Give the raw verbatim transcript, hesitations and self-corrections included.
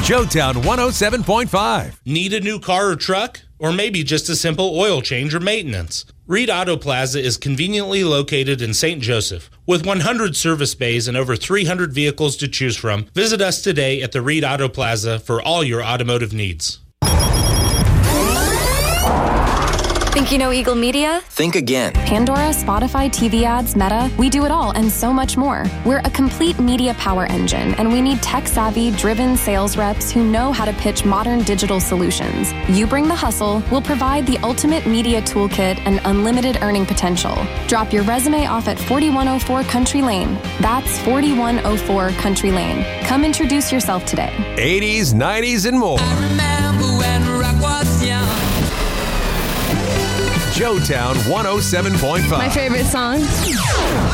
Joetown one oh seven point five. Need a new car or truck? Or maybe just a simple oil change or maintenance? Reed Auto Plaza is conveniently located in Saint Joseph. With one hundred service bays and over three hundred vehicles to choose from, visit us today at the Reed Auto Plaza for all your automotive needs. Think you know Eagle Media? Think again. Pandora, Spotify, T V ads, Meta. We do it all and so much more. We're a complete media power engine, and we need tech-savvy, driven sales reps who know how to pitch modern digital solutions. You bring the hustle, we'll provide the ultimate media toolkit and unlimited earning potential. Drop your resume off at forty-one oh four Country Lane. That's forty-one oh four Country Lane. Come introduce yourself today. eighties, nineties, and more. I remember when rock was young. Joetown one oh seven point five. My favorite song.